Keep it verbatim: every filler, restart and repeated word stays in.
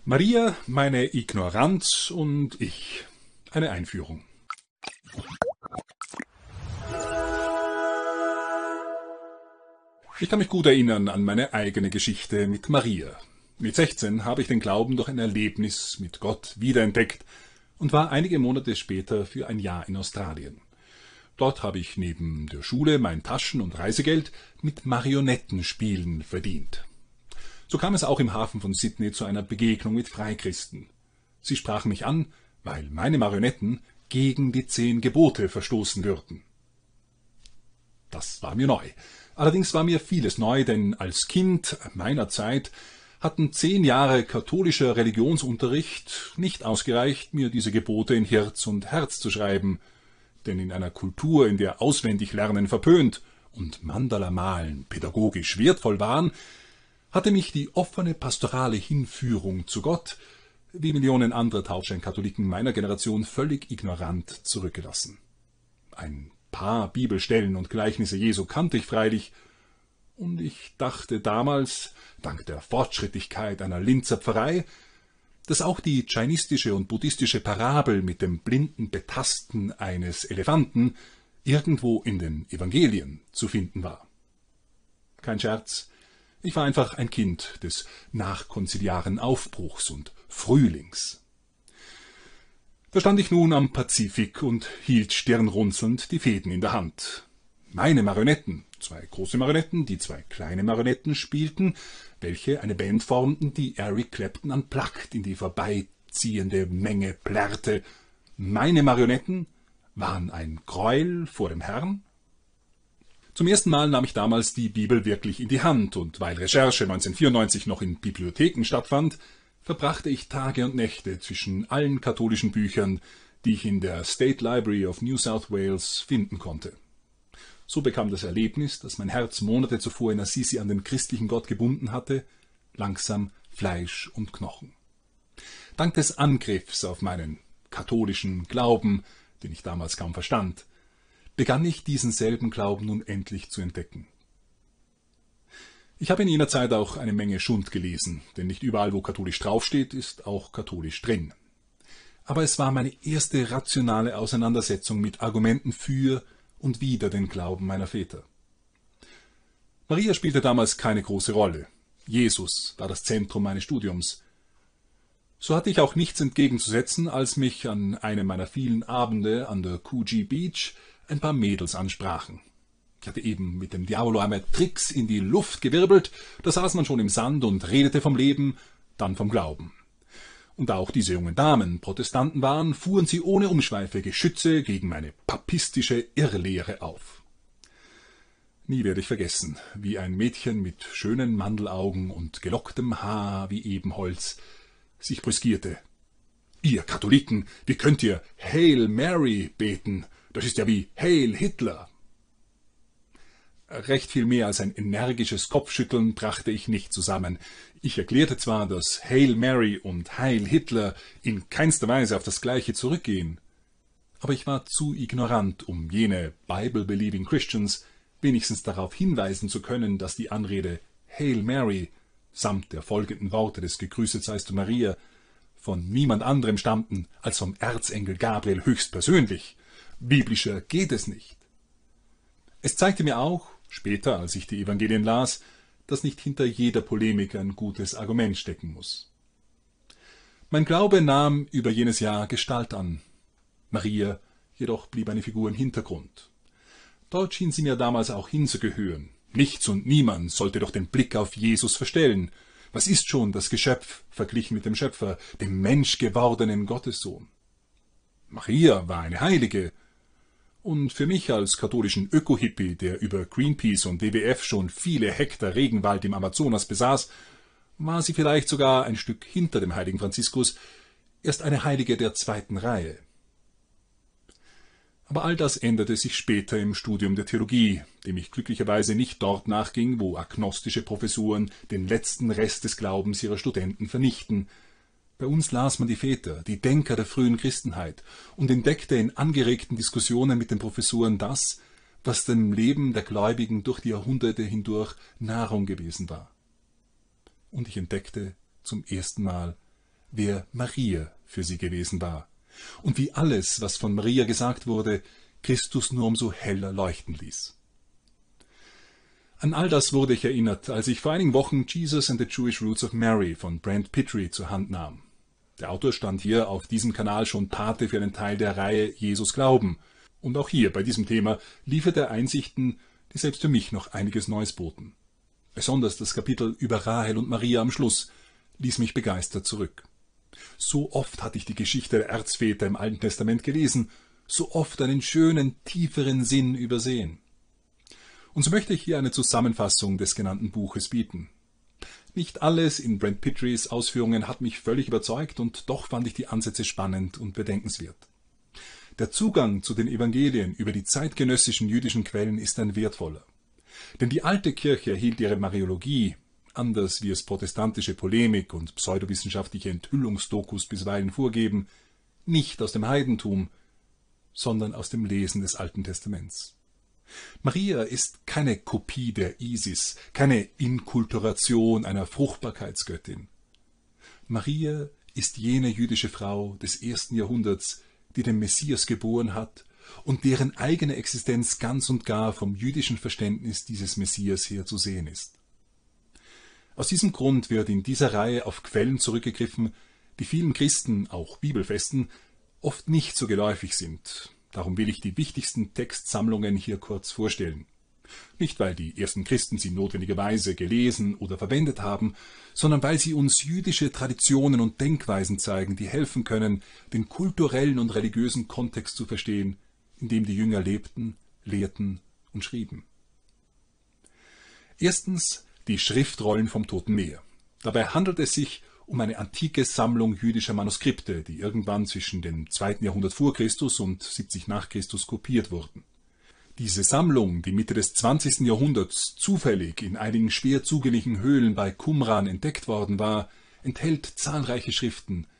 Maria, meine Ignoranz und ich. Eine Einführung. Ich kann mich gut erinnern an meine eigene Geschichte mit Maria. Mit sechzehn habe ich den Glauben durch ein Erlebnis mit Gott wiederentdeckt und war einige Monate später für ein Jahr in Australien. Dort habe ich neben der Schule mein Taschen- und Reisegeld mit Marionettenspielen verdient. So kam es auch im Hafen von Sydney zu einer Begegnung mit Freikristen. Sie sprachen mich an, weil meine Marionetten gegen die zehn Gebote verstoßen würden. Das war mir neu. Allerdings war mir vieles neu, denn als Kind meiner Zeit hatten zehn Jahre katholischer Religionsunterricht nicht ausgereicht, mir diese Gebote in Hirz und Herz zu schreiben. Denn in einer Kultur, in der Auswendiglernen verpönt und Mandala-Malen pädagogisch wertvoll waren, hatte mich die offene pastorale Hinführung zu Gott, wie Millionen anderer Taufscheinkatholiken meiner Generation, völlig ignorant zurückgelassen. Ein paar Bibelstellen und Gleichnisse Jesu kannte ich freilich, und ich dachte damals, dank der Fortschrittlichkeit einer Linzer Pfarrei, dass auch die jainistische und buddhistische Parabel mit dem blinden Betasten eines Elefanten irgendwo in den Evangelien zu finden war. Kein Scherz, ich war einfach ein Kind des nachkonziliaren Aufbruchs und Frühlings. Da stand ich nun am Pazifik und hielt stirnrunzelnd die Fäden in der Hand. Meine Marionetten, zwei große Marionetten, die zwei kleine Marionetten spielten, welche eine Band formten, die Eric Clapton Unplugged in die vorbeiziehende Menge plärrte. Meine Marionetten waren ein Gräuel vor dem Herrn. Zum ersten Mal nahm ich damals die Bibel wirklich in die Hand, und weil Recherche neunzehnhundertvierundneunzig noch in Bibliotheken stattfand, verbrachte ich Tage und Nächte zwischen allen katholischen Büchern, die ich in der State Library of New South Wales finden konnte. So bekam das Erlebnis, das mein Herz Monate zuvor in Assisi an den christlichen Gott gebunden hatte, langsam Fleisch und Knochen. Dank des Angriffs auf meinen katholischen Glauben, den ich damals kaum verstand, begann ich diesen selben Glauben nun endlich zu entdecken. Ich habe in jener Zeit auch eine Menge Schund gelesen, denn nicht überall, wo katholisch draufsteht, ist auch katholisch drin. Aber es war meine erste rationale Auseinandersetzung mit Argumenten für und wider den Glauben meiner Väter. Maria spielte damals keine große Rolle. Jesus war das Zentrum meines Studiums. So hatte ich auch nichts entgegenzusetzen, als mich an einem meiner vielen Abende an der Coogee Beach ein paar Mädels ansprachen. Ich hatte eben mit dem Diavolo einmal Tricks in die Luft gewirbelt, da saß man schon im Sand und redete vom Leben, dann vom Glauben. Und da auch diese jungen Damen Protestanten waren, fuhren sie ohne Umschweife Geschütze gegen meine papistische Irrlehre auf. Nie werde ich vergessen, wie ein Mädchen mit schönen Mandelaugen und gelocktem Haar wie Ebenholz sich brüskierte. »Ihr Katholiken, wie könnt ihr Hail Mary beten? Das ist ja wie Hail Hitler!« Recht viel mehr als ein energisches Kopfschütteln brachte ich nicht zusammen. Ich erklärte zwar, dass Hail Mary und Heil Hitler in keinster Weise auf das Gleiche zurückgehen, aber ich war zu ignorant, um jene Bible-believing Christians wenigstens darauf hinweisen zu können, dass die Anrede Hail Mary samt der folgenden Worte des Gegrüßet seist du Maria von niemand anderem stammten als vom Erzengel Gabriel höchstpersönlich. Biblischer geht es nicht. Es zeigte mir auch, später, als ich die Evangelien las, dass nicht hinter jeder Polemik ein gutes Argument stecken muss. Mein Glaube nahm über jenes Jahr Gestalt an. Maria jedoch blieb eine Figur im Hintergrund. Dort schien sie mir damals auch hinzugehören. Nichts und niemand sollte doch den Blick auf Jesus verstellen. Was ist schon das Geschöpf verglichen mit dem Schöpfer, dem menschgewordenen Gottessohn? Maria war eine Heilige, und für mich als katholischen Öko-Hippie, der über Greenpeace und W W F schon viele Hektar Regenwald im Amazonas besaß, war sie vielleicht sogar ein Stück hinter dem heiligen Franziskus, erst eine Heilige der zweiten Reihe. Aber all das änderte sich später im Studium der Theologie, dem ich glücklicherweise nicht dort nachging, wo agnostische Professuren den letzten Rest des Glaubens ihrer Studenten vernichten. Bei uns las man die Väter, die Denker der frühen Christenheit, und entdeckte in angeregten Diskussionen mit den Professoren das, was dem Leben der Gläubigen durch die Jahrhunderte hindurch Nahrung gewesen war. Und ich entdeckte zum ersten Mal wer Maria für sie gewesen war und wie alles, was von Maria gesagt wurde, Christus nur umso heller leuchten ließ. An all das wurde ich erinnert, als ich vor einigen Wochen Jesus and the Jewish Roots of Mary von Brent Pitre zur Hand nahm. Der Autor stand hier auf diesem Kanal schon Pate für einen Teil der Reihe Jesus Glauben. Und auch hier bei diesem Thema liefert er Einsichten, die selbst für mich noch einiges Neues boten. Besonders das Kapitel über Rahel und Maria am Schluss ließ mich begeistert zurück. So oft hatte ich die Geschichte der Erzväter im Alten Testament gelesen, so oft einen schönen, tieferen Sinn übersehen. Und so möchte ich hier eine Zusammenfassung des genannten Buches bieten. Nicht alles in Brent Pitres Ausführungen hat mich völlig überzeugt, und doch fand ich die Ansätze spannend und bedenkenswert. Der Zugang zu den Evangelien über die zeitgenössischen jüdischen Quellen ist ein wertvoller. Denn die alte Kirche erhielt ihre Mariologie, anders wie es protestantische Polemik und pseudowissenschaftliche Enthüllungsdokus bisweilen vorgeben, nicht aus dem Heidentum, sondern aus dem Lesen des Alten Testaments. Maria ist keine Kopie der Isis, keine Inkulturation einer Fruchtbarkeitsgöttin. Maria ist jene jüdische Frau des ersten Jahrhunderts, die den Messias geboren hat und deren eigene Existenz ganz und gar vom jüdischen Verständnis dieses Messias her zu sehen ist. Aus diesem Grund wird in dieser Reihe auf Quellen zurückgegriffen, die vielen Christen, auch Bibelfesten, oft nicht so geläufig sind. Darum will ich die wichtigsten Textsammlungen hier kurz vorstellen. Nicht, weil die ersten Christen sie notwendigerweise gelesen oder verwendet haben, sondern weil sie uns jüdische Traditionen und Denkweisen zeigen, die helfen können, den kulturellen und religiösen Kontext zu verstehen, in dem die Jünger lebten, lehrten und schrieben. Erstens die Schriftrollen vom Toten Meer. Dabei handelt es sich um eine antike Sammlung jüdischer Manuskripte, die irgendwann zwischen dem zweiten Jahrhundert vor Christus und siebzig nach Christus kopiert wurden. Diese Sammlung, die Mitte des zwanzigsten Jahrhunderts zufällig in einigen schwer zugänglichen Höhlen bei Qumran entdeckt worden war, enthält zahlreiche Schriften,